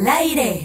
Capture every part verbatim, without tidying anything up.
Al aire.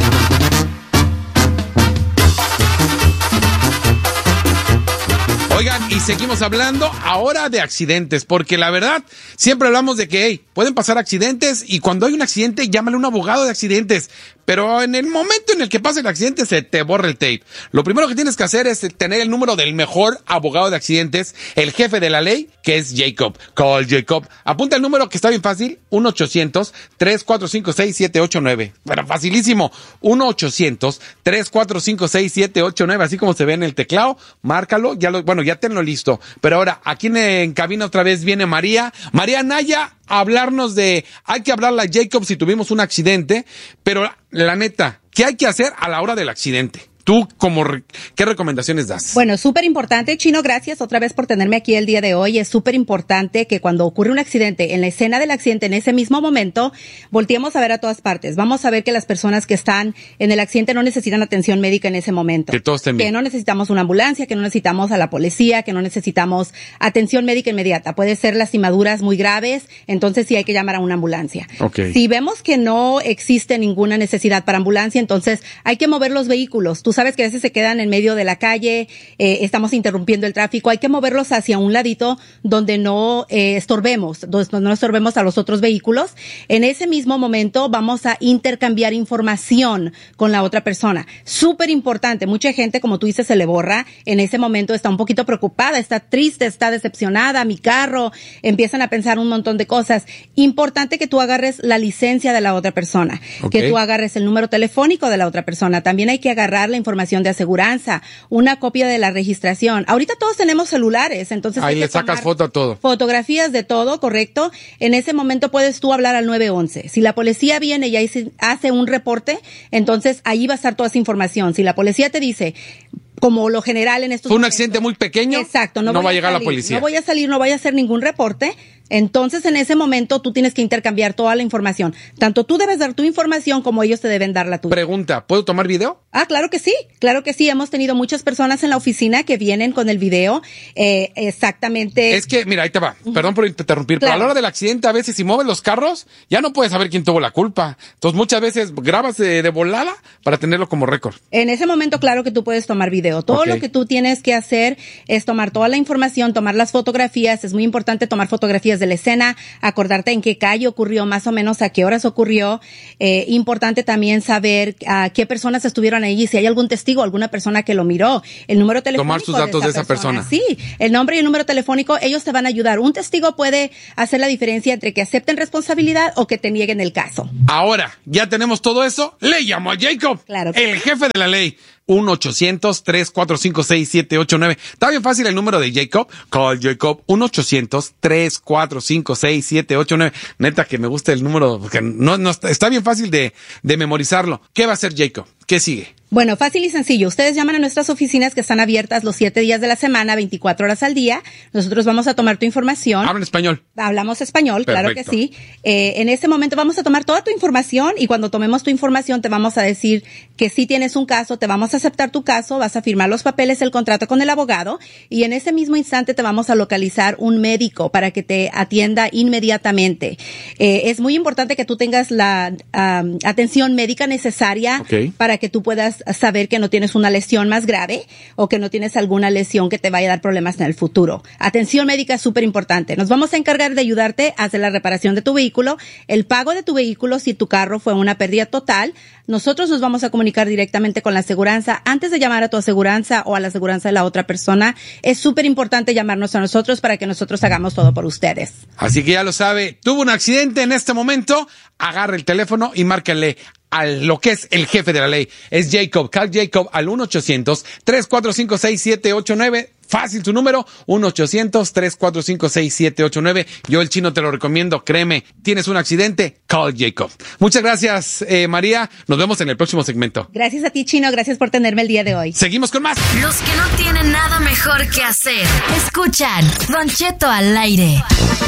Oigan, y seguimos hablando ahora de accidentes, porque la verdad, siempre hablamos de que, hey, pueden pasar accidentes, y cuando hay un accidente, llámale a un abogado de accidentes, pero en el momento en el que pasa el accidente, se te borra el tape. Lo primero que tienes que hacer es tener el número del mejor abogado de accidentes, el jefe de la ley, que es Jacob. Call Jacob. Apunta el número que está bien fácil, uno ochocientos, tres cuatro cinco seis, siete ocho nueve. Pero facilísimo, uno ochocientos, tres cuatro cinco seis, siete ocho nueve, así como se ve en el teclado, márcalo, ya lo, bueno, ya tenlo listo. Pero ahora, aquí en, en cabina otra vez viene María, María Naya, a hablarnos de, hay que hablarle a Jacob si tuvimos un accidente, pero la neta, ¿qué hay que hacer a la hora del accidente? ¿Tú como re- qué recomendaciones das? Bueno, súper importante, Chino, gracias otra vez por tenerme aquí el día de hoy. Es súper importante que cuando ocurre un accidente, en la escena del accidente, en ese mismo momento, volteemos a ver a todas partes. Vamos a ver que las personas que están en el accidente no necesitan atención médica en ese momento. Que todos estén bien. Que no necesitamos una ambulancia, que no necesitamos a la policía, que no necesitamos atención médica inmediata. Puede ser lastimaduras muy graves, entonces sí hay que llamar a una ambulancia. Okay. Si vemos que no existe ninguna necesidad para ambulancia, entonces hay que mover los vehículos. Tú sabes que a veces se quedan en medio de la calle, eh, estamos interrumpiendo el tráfico, hay que moverlos hacia un ladito donde no eh, estorbemos, donde no estorbemos a los otros vehículos. En ese mismo momento vamos a intercambiar información con la otra persona. Súper importante, mucha gente, como tú dices, se le borra, en ese momento está un poquito preocupada, está triste, está decepcionada, mi carro, empiezan a pensar un montón de cosas. Importante que tú agarres la licencia de la otra persona, okay. que tú agarres el número telefónico de la otra persona, también hay que agarrar la información de aseguranza, una copia de la registración. Ahorita todos tenemos celulares, entonces ahí hay le que sacas tomar foto a todo. Fotografías de todo, correcto. En ese momento puedes tú hablar al nueve once. Si la policía viene y ahí hace un reporte, entonces ahí va a estar toda esa información. Si la policía te dice, como lo general en estos Fue un momentos, accidente muy pequeño. Exacto, no, no va a llegar salir, la policía. No voy a salir, no voy a hacer ningún reporte. Entonces, en ese momento, tú tienes que intercambiar toda la información. Tanto tú debes dar tu información como ellos te deben dar la tuya. Pregunta, ¿puedo tomar video? Ah, claro que sí, claro que sí. Hemos tenido muchas personas en la oficina que vienen con el video. Eh, exactamente. Es que, mira, ahí te va. Perdón por interrumpir, Claro. pero a la hora del accidente, a veces si mueves los carros, ya no puedes saber quién tuvo la culpa. Entonces, muchas veces grabas de, de volada para tenerlo como récord. En ese momento, claro que tú puedes tomar video. Todo Okay. lo que tú tienes que hacer es tomar toda la información, tomar las fotografías. Es muy importante tomar fotografías de la escena, acordarte en qué calle ocurrió, más o menos a qué horas ocurrió. Eh, importante también saber a qué personas estuvieron ahí, si hay algún testigo, alguna persona que lo miró, el número telefónico. Tomar sus datos de esa persona. Sí, el nombre y el número telefónico, ellos te van a ayudar. Un testigo puede hacer la diferencia entre que acepten responsabilidad o que te nieguen el caso. Ahora, ya tenemos todo eso, le llamo a Jacob, Claro que el jefe de la ley. uno ochocientos, tres cuatro cinco seis, siete ocho nueve. Está bien fácil el número de Jacob. Call Jacob. uno ochocientos, tres cuatro cinco seis, siete ocho nueve. Neta que me gusta el número, porque no, no, está bien fácil de, de memorizarlo. ¿Qué va a hacer Jacob? ¿Qué sigue? Bueno, fácil y sencillo. Ustedes llaman a nuestras oficinas que están abiertas los siete días de la semana, veinticuatro horas al día. Nosotros vamos a tomar tu información. Habla en español. Hablamos español, claro que Perfecto. sí. Eh, en ese momento vamos a tomar toda tu información y cuando tomemos tu información te vamos a decir que sí tienes un caso, te vamos a aceptar tu caso, vas a firmar los papeles, el contrato con el abogado y en ese mismo instante te vamos a localizar un médico para que te atienda inmediatamente. Eh, es muy importante que tú tengas la um, atención médica necesaria Okay. para que tú puedas saber que no tienes una lesión más grave o que no tienes alguna lesión que te vaya a dar problemas en el futuro. Atención médica es súper importante. Nos vamos a encargar de ayudarte a hacer la reparación de tu vehículo, el pago de tu vehículo si tu carro fue una pérdida total. Nosotros nos vamos a comunicar directamente con la aseguranza. Antes de llamar a tu aseguranza o a la aseguranza de la otra persona, es súper importante llamarnos a nosotros para que nosotros hagamos todo por ustedes. Así que ya lo sabe, tuvo un accidente en este momento, agarre el teléfono y márcale a lo que es el jefe de la ley. Es Jacob. Call Jacob al uno ochocientos, tres cuatro cinco seis, siete ocho nueve. Fácil su número, uno ochocientos, tres cuatro cinco seis, siete ocho nueve. Yo el chino te lo recomiendo, créeme. Tienes un accidente, call Jacob. Muchas gracias, eh, María. Nos vemos en el próximo segmento. Gracias a ti, Chino. Gracias por tenerme el día de hoy. Seguimos con más. Los que no tienen nada mejor que hacer, escuchan Don Cheto al aire.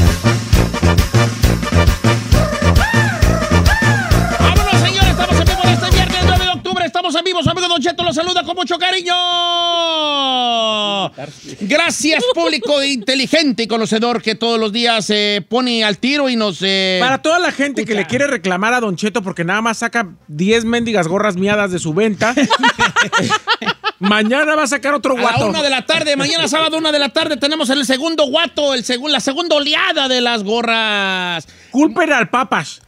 ¡Vámonos, señores! Estamos en vivo en este viernes nueve de octubre. Estamos en vivo. Su amigo Don Cheto los saluda con mucho cariño. eso. Gracias, público inteligente y conocedor que todos los días se eh, pone al tiro y nos... Eh, Para toda la gente escucha. que le quiere reclamar a Don Cheto porque nada más saca diez mendigas gorras miadas de su venta, mañana va a sacar otro a guato. la una de la tarde, mañana sábado, una de la tarde, tenemos el segundo guato, el segu- la segunda oleada de las gorras. Culpen al papas.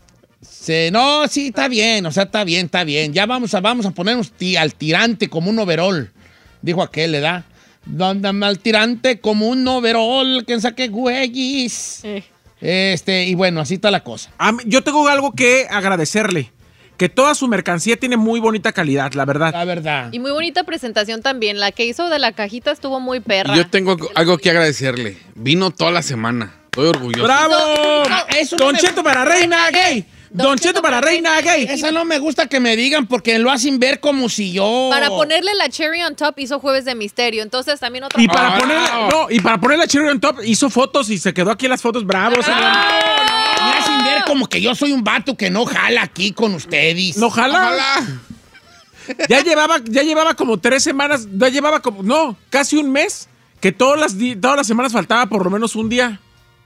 Sí, no, sí, está bien, o sea, está bien, está bien. Ya vamos a, vamos a ponernos ti- al tirante como un overol, dijo aquel, ¿verdad? Dándame al tirante como un overol, que saque güeyes. Eh. Este, y bueno, así está la cosa. A mí- yo tengo algo que agradecerle. Que toda su mercancía tiene muy bonita calidad, la verdad. La verdad. Y muy bonita presentación también. La que hizo de la cajita estuvo muy perra. Y yo tengo algo que agradecerle. Vino toda la semana. Estoy orgulloso. ¡Bravo! Ah, eso no Don me- Cheto para Reina Gay. Don Cheto para Reina Gay. Esa no me gusta que me digan porque lo hacen ver como si yo... Para ponerle la cherry on top hizo Jueves de Misterio. Entonces también otra Y para Ah, ponerle, no. no, y para poner la cherry on top hizo fotos y se quedó aquí en las fotos. Bravo, señor. Me hacen ver como que yo soy un vato que no jala aquí con ustedes. No jala. Ojalá. Ya llevaba, ya llevaba como tres semanas, ya llevaba como, no, casi un mes, que todas las, di- todas las semanas faltaba por lo menos un día.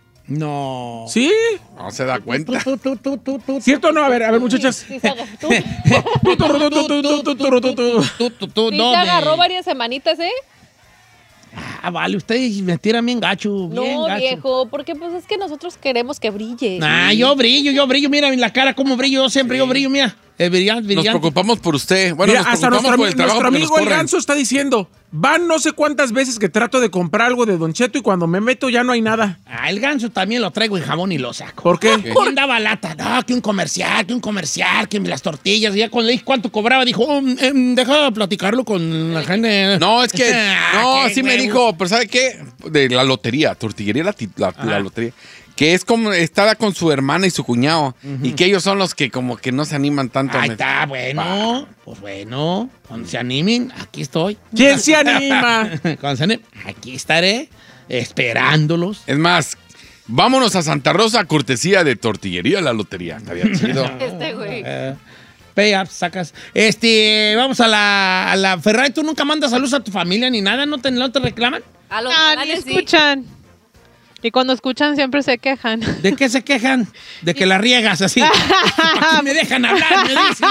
No. ¿Sí? No se da cuenta. Tú, tú, tú, tú, tú, ¿Cierto o no? A ver, a ver, muchachas. Sí, se agarró, tú, Tu, tu, tu, tu, tu, tu, tu, tu, tu, tu. tú, tú, tú, sí no, se me- agarró varias semanitas, ¿eh? Ah, vale, ustedes me tiran bien gacho, bien No, gacho. viejo, porque pues es que nosotros queremos que brille. Ah, yo brillo, yo brillo, mira en la cara cómo brillo, yo siempre yo brillo, mira. Es brillante, Nos brillante. preocupamos por usted. Bueno, Mira, nos hasta preocupamos nuestro, por el ami- trabajo nuestro porque nos amigo el corren. Ganso está diciendo, van no sé cuántas veces que trato de comprar algo de Don Cheto y cuando me meto ya no hay nada. Ah, el ganso también lo traigo en jabón y lo saco. ¿Por qué? ¿Quién daba lata? No, que un comercial, que un comercial, que las tortillas. Y ya cuando le dije cuánto cobraba, dijo, oh, em, deja platicarlo con la gente. No, es que, Ah, no, qué así me huevo. dijo, pero ¿sabe qué? De la lotería, tortillería, la, ti- la, la lotería. Que es como, estaba con su hermana y su cuñado. Y que ellos son los que como que no se animan tanto. a Ahí met- está, bueno. Pues bueno, cuando se animen, aquí estoy. ¿Quién se anima? Cuando se animen, aquí estaré esperándolos. Es más, vámonos a Santa Rosa, cortesía de tortillería, la lotería. Estaría chido. Este güey. Eh, pay up, sacas. Este, vamos a la, a la Ferrari. ¿Tú nunca mandas saludos a tu familia ni nada? ¿No te, no te reclaman? A los No, ni canales sí. escuchan. Y cuando escuchan siempre se quejan. ¿De qué se quejan? De que la riegas así. ¿Para qué me dejan hablar? Me dicen.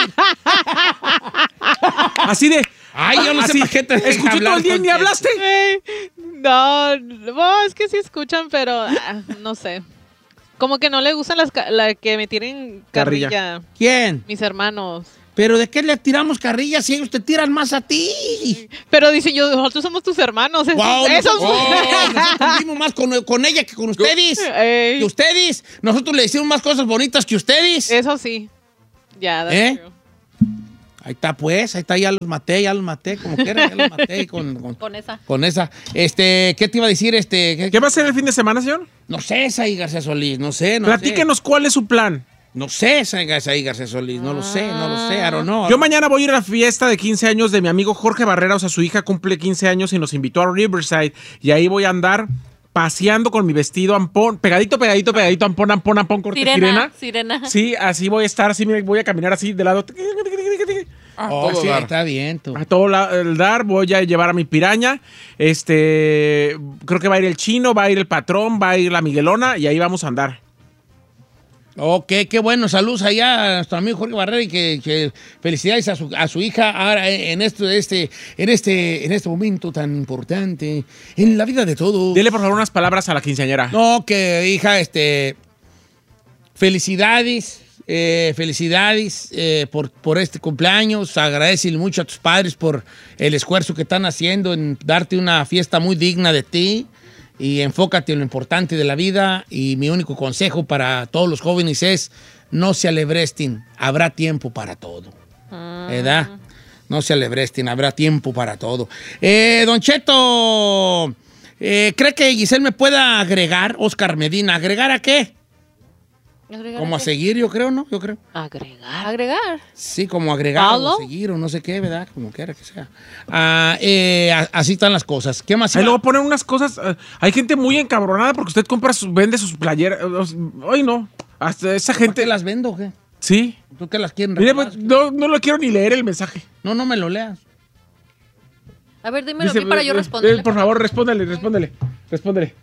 Así de, Ay, yo no sé así, para qué te dejan escuché todo hablar, el día y ni Don hablaste. Ey, No, no, es que sí escuchan, pero ah, no sé. Como que no le gustan las ca- la que me tiren Carrilla. carrilla. ¿Quién? Mis hermanos. ¿Pero de qué le tiramos carrillas si ellos te tiran más a ti? Pero dicen yo, nosotros somos tus hermanos. Esos, Wow, esos- nosotros, nosotros vivimos más con, con ella que con ustedes. Ey, Que ustedes. Nosotros le decimos más cosas bonitas que ustedes. eso sí. Ya, that's ¿Eh? true. Ahí está, pues. Ahí está, ya los maté, ya los maté. Como quieran, ya los maté con, con, Con esa. con esa. Este, ¿qué te iba a decir? Este, ¿qué- ¿Qué va a hacer el fin de semana, señor? No sé, Saí García Solís. No sé, no Platíquenos cuál es su plan. sé. No sé, Saí García Solís. No lo sé, no lo sé. I don't know. Yo mañana voy a ir a la fiesta de quince años de mi amigo Jorge Barrera, o sea, su hija cumple quince años y nos invitó a Riverside. Y ahí voy a andar paseando con mi vestido ampón, pegadito, pegadito, pegadito, ampón, ampón, ampón, corte Sirena. sirena. Sirena. Sí, así voy a estar, así mira, voy a caminar así de lado. Ah, Oh, todo sí, dar. está bien, tú. A todo la- el dar, voy a llevar a mi piraña. Este, creo que va a ir el chino, va a ir el patrón, va a ir la Miguelona y ahí vamos a andar. Ok, qué bueno. Saludos allá a nuestro amigo Jorge Barrera y que, que felicidades a su, a su hija ahora en esto, este, en este, en este momento tan importante en la vida de todos. Dile por favor unas palabras a la quinceañera. No, que hija, este, felicidades, eh, felicidades eh, por, por este cumpleaños. Agradecele mucho a tus padres por el esfuerzo que están haciendo en darte una fiesta muy digna de ti. Y enfócate en lo importante de la vida. Y mi único consejo para todos los jóvenes es no se alebresten, habrá tiempo para todo. ¿Verdad? No se alebresten, habrá tiempo para todo. Eh, Don Cheto, eh, ¿cree que Giselle me pueda agregar, Oscar Medina? ¿Agregar a qué? ¿Agregar Como a qué? seguir, yo creo, ¿no? Yo creo. Agregar. Agregar. Sí, como agregar ¿Follow? o seguir o no sé qué, ¿verdad? Como quiera que sea. Ah, eh, a- así están las cosas. ¿Qué más? Ahí iba? luego ponen unas cosas. eh, hay gente muy encabronada porque usted compra, sus, vende sus playeras. Ay, no. Hasta esa ¿Por gente. qué las vendo o qué? Sí. ¿Tú qué las quieren Mire, regalar? pues, no, no lo quiero ni leer el mensaje. No, no me lo leas. A ver, dímelo Dice, bien para yo eh, responderle. eh, por favor, respóndele, respóndele. Respóndele.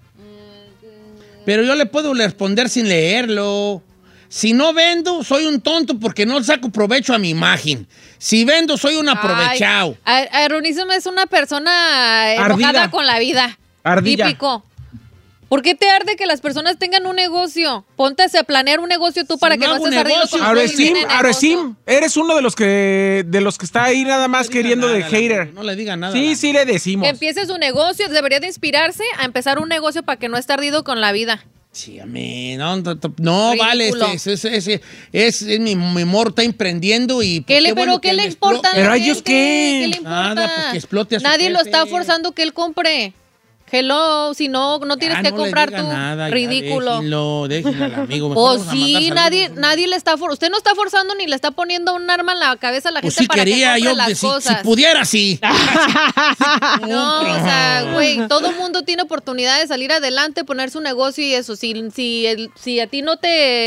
Pero yo le puedo responder sin leerlo. Si no vendo, soy un tonto porque no saco provecho a mi imagen. Si vendo, soy un aprovechado. Ay, a- Aeronism es una persona enojada Ardida. con la vida. Ardilla. Típico. ¿Por qué te arde que las personas tengan un negocio? Ponte a planear un negocio tú para Si que no no hago estés ardido negocio, con Ahora los sí, que Aresim, tienen negocio. Aresim, eres uno de los que de los que está ahí nada más No le diga queriendo de nada, hater. No le diga nada. Sí, sí le decimos. Que empiece su negocio, debería de inspirarse a empezar un negocio para que no esté ardido con la vida. Sí, a mí, no, no, no, no, vale, Ridículo. este, es, es, es, es- es mi, mi amor está emprendiendo y... ¿Qué le, bueno pero que qué le él importa? a la Pero a ellos gente? qué. ¿Qué le importa? Nada, pues que explote a su Nadie lo jefe. está forzando que él compre. Hello, si no, no tienes Ya que no le comprar diga tú. nada, ya Ridículo. Déjenlo, déjenlo al amigo. Mejor Pues vamos a mandar sí, saludos. nadie, nadie le está for- usted no está forzando ni le está poniendo un arma en la cabeza a la Pues gente sí para quería, que compre yo, las si, si cosas. pudiera, sí. No, o sea, güey, todo mundo tiene oportunidad de salir adelante, poner su negocio y eso. Si, si, el- si a ti no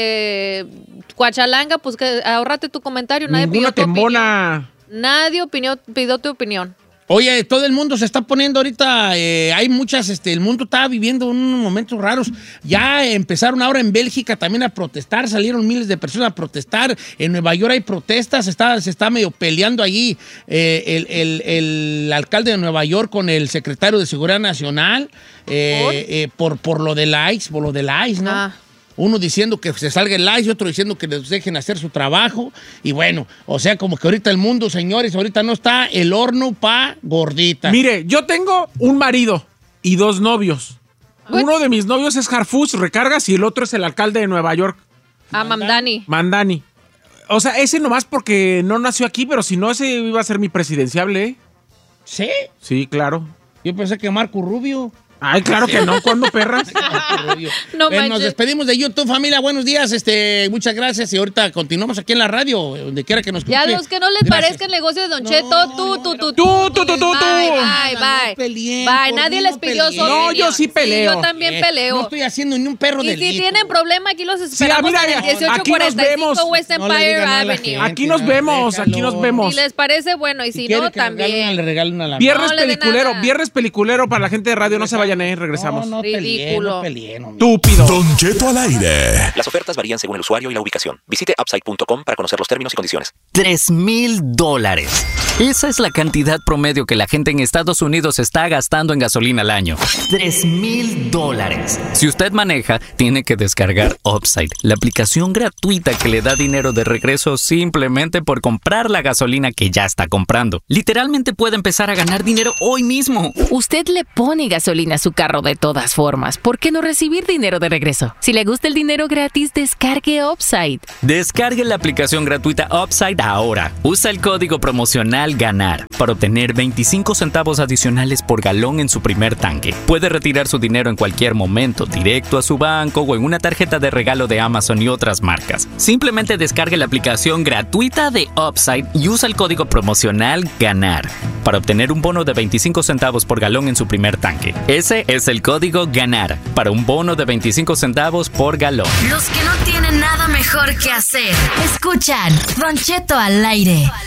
te cuachalanga, pues que ahórrate tu comentario. Nadie Ninguna pidió tu opinión. tembona. Nadie opinió, pidió tu opinión. Oye, todo el mundo se está poniendo ahorita, eh, hay muchas, este, el mundo está viviendo unos momentos raros. Ya empezaron ahora en Bélgica también a protestar, salieron miles de personas a protestar. En Nueva York hay protestas, está, se está medio peleando allí eh, el, el- el alcalde de Nueva York con el secretario de Seguridad Nacional eh, ¿Por? eh, por, por lo del ICE, por lo del ICE, ¿no? Ah. Uno diciendo que se salga el ICE y otro diciendo que les dejen hacer su trabajo. Y bueno, o sea, como que ahorita el mundo, señores, ahorita no está el horno pa' gordita. Mire, yo tengo un marido y dos novios. What? Uno de mis novios es Harfus Recargas y el otro es el alcalde de Nueva York, A Mamdani. Mandani. O sea, ese nomás porque no nació aquí, pero si no, ese iba a ser mi presidenciable, ¿eh? ¿Sí? Sí, claro. Yo pensé que Marco Rubio. Ay, claro que no. ¿Cuándo, perras? Marco Rubio. No Bueno, nos manches. despedimos de YouTube, familia. Buenos días, este, muchas gracias. Y ahorita continuamos aquí en la radio, donde quiera que nos Ya escuche. los que no les Gracias. parezca el negocio de Don No, Cheto, tú, tú, tú, Tú, tú, tú, tú, Bye, tú. bye, No bye. peleen, Bye, por nadie mí les no pidió peleen. su No, opinión. yo sí peleo. Sí, yo también Eh, peleo. No estoy haciendo ni un perro Y de si tienen problema, aquí los Sí, esperamos mira, en el aquí nos dieciocho cuarenta y cinco vemos. West No le Empire digan nada a la Avenue. gente. Aquí nos vemos, aquí nos vemos. Si les parece, bueno, y si, quiere no, que le regalen una, también. le regalen una la Viernes No le dé peliculero, nada. viernes peliculero para la gente de radio. No se vayan, eh, regresamos. No, no peleen, Ridículo. no peleen, hombre. Estúpido. Don Cheto al aire. Las ofertas varían según el usuario y la ubicación. Visite upside punto com para conocer los términos y condiciones. Tres mil dólares. Esa es la cantidad promedio que la gente en Estados Unidos está gastando en gasolina al año. Tres mil dólares. Si usted maneja, tiene que descargar Upside, la aplicación gratuita que le da dinero de regreso simplemente por comprar la gasolina que ya está comprando. Literalmente puede empezar a ganar dinero hoy mismo. Usted le pone gasolina a su carro de todas formas. ¿Por qué no recibir dinero de regreso? Si le gusta el dinero gratis, descargue Upside. Descargue la aplicación gratuita Upside ahora. Usa el código promocional GANAR para obtener veinticinco centavos adicionales por galón en su primer tanque. Puede retirar su dinero en cualquier momento, directo a su banco o en una tarjeta de regalo de Amazon y otras marcas. Simplemente descargue la aplicación gratuita de Upside y usa el código promocional GANAR para obtener un bono de veinticinco centavos por galón en su primer tanque. Ese es el código GANAR para un bono de veinticinco centavos por galón. Los que no tienen nada mejor que hacer, escuchan Don Cheto al aire.